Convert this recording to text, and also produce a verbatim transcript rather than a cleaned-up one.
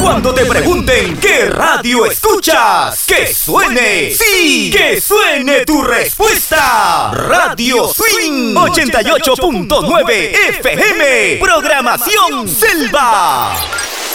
Cuando te pregunten qué radio escuchas, ¡que suene! ¡Sí! ¡Que suene tu respuesta! Radio Swing ochenta y ocho punto nueve F M. Programación Selva.